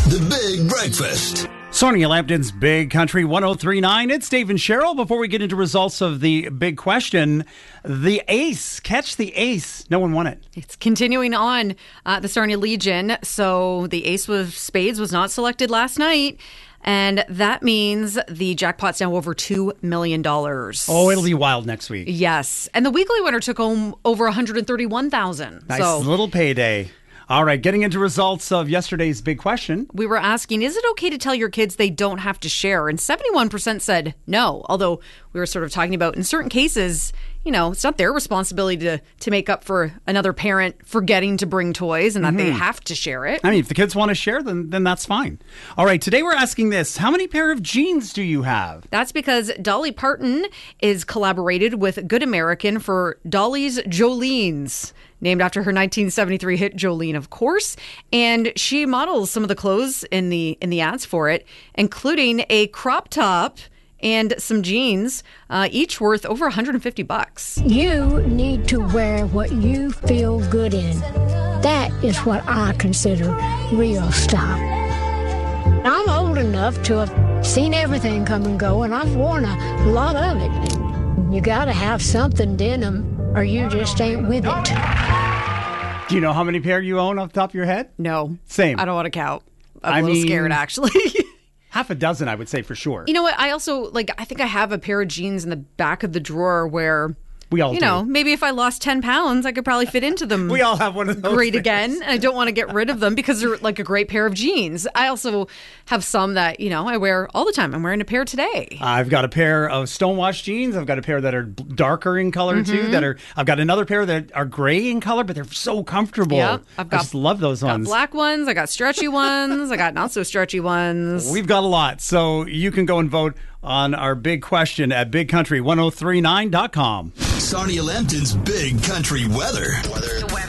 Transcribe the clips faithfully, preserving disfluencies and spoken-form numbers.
The Big Breakfast. Sarnia Lambton's Big Country one oh three point nine. It's Dave and Cheryl. Before we get into results of the big question, the ace, catch the ace. No one won it. It's continuing on uh, the Sarnia Legion. So the ace of spades was not selected last night. And that means the jackpot's now over two million dollars. Oh, it'll be wild next week. Yes. And the weekly winner took home over one hundred thirty-one thousand dollars. Nice so, little payday. All right, getting into results of yesterday's big question. We were asking, is it okay to tell your kids they don't have to share? And seventy-one percent said no. Although we were sort of talking about in certain cases, you know, it's not their responsibility to, to make up for another parent forgetting to bring toys and that mm-hmm. they have to share it. I mean, if the kids want to share, then, then that's fine. All right, today we're asking this. How many pair of jeans do you have? That's because Dolly Parton is collaborated with Good American for Dolly's Jolene's, named after her nineteen seventy-three hit Jolene, of course. And she models some of the clothes in the in the ads for it, including a crop top and some jeans, uh, each worth over one hundred fifty bucks. You need to wear what you feel good in. That is what I consider real style. I'm old enough to have seen everything come and go, and I've worn a lot of it. You gotta have something denim, or you just ain't with it. Do you know how many pair you own off the top of your head? No. Same. I don't want to count. I'm I a little mean, scared, actually. Half a dozen, I would say, for sure. You know what? I also, like, I think I have a pair of jeans in the back of the drawer where, we all you do. know, maybe if I lost ten pounds, I could probably fit into them. We all have one of those great things. again. And I don't want to get rid of them because they're like a great pair of jeans. I also have some that, you know, I wear all the time. I'm wearing a pair today. I've got a pair of stonewashed jeans. I've got a pair that are darker in color, mm-hmm. too. That are. I've got another pair that are gray in color, but they're so comfortable. Yeah, I've got, I just love those got ones. Black ones. I got stretchy ones. I got not so stretchy ones. We've got a lot. So you can go and vote on our big question at big country one oh three nine dot com. Sarnia Lambton's Big Country weather. Weather. The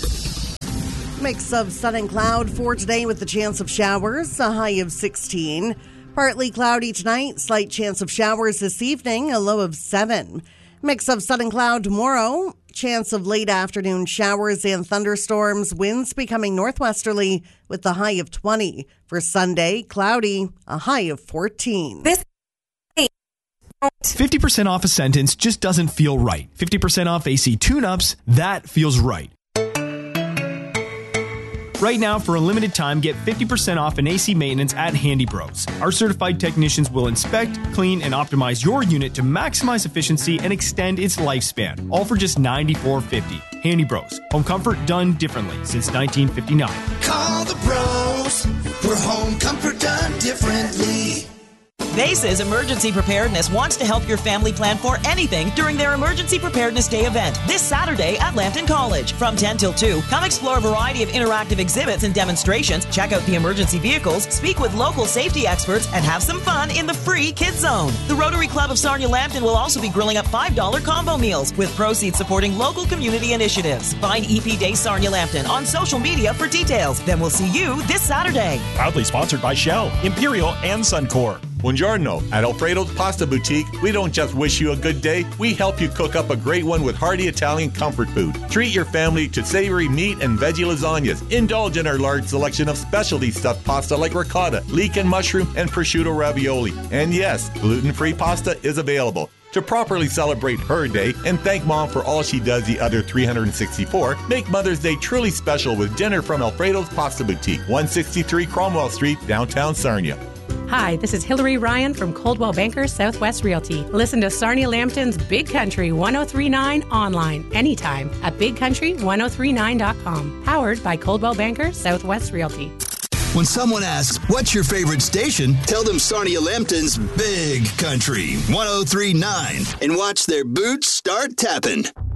weather. Mix of sun and cloud for today with the chance of showers, a high of sixteen. Partly cloudy tonight, slight chance of showers this evening, a low of seven. Mix of sun and cloud tomorrow, chance of late afternoon showers and thunderstorms, winds becoming northwesterly with the high of twenty. For Sunday, cloudy, a high of fourteen. This fifty percent off a sentence just doesn't feel right. fifty percent off A C tune-ups, that feels right. Right now, for a limited time, get fifty percent off an A C maintenance at Handy Bros. Our certified technicians will inspect, clean, and optimize your unit to maximize efficiency and extend its lifespan, all for just ninety-four fifty. Handy Bros. Home comfort done differently since nineteen fifty-nine. Call the pros for home comfort done differently. Bases Emergency Preparedness wants to help your family plan for anything during their Emergency Preparedness Day event this Saturday at Lambton College. From ten till two, come explore a variety of interactive exhibits and demonstrations, check out the emergency vehicles, speak with local safety experts, and have some fun in the free Kids Zone. The Rotary Club of Sarnia Lambton will also be grilling up five dollar combo meals with proceeds supporting local community initiatives. Find E P Day Sarnia Lambton on social media for details. Then we'll see you this Saturday. Proudly sponsored by Shell, Imperial, and Suncor. Buongiorno. At Alfredo's Pasta Boutique, we don't just wish you a good day, we help you cook up a great one with hearty Italian comfort food. Treat your family to savory meat and veggie lasagnas. Indulge in our large selection of specialty stuffed pasta like ricotta, leek and mushroom, and prosciutto ravioli. And yes, gluten-free pasta is available. To properly celebrate her day and thank Mom for all she does the other three hundred sixty-four, make Mother's Day truly special with dinner from Alfredo's Pasta Boutique, one sixty-three Cromwell Street, downtown Sarnia. Hi, this is Hillary Ryan from Coldwell Banker Southwest Realty. Listen to Sarnia Lambton's Big Country one oh three point nine online anytime at big country one oh three nine dot com. Powered by Coldwell Banker Southwest Realty. When someone asks, what's your favorite station? Tell them Sarnia Lambton's Big Country one oh three point nine and watch their boots start tapping.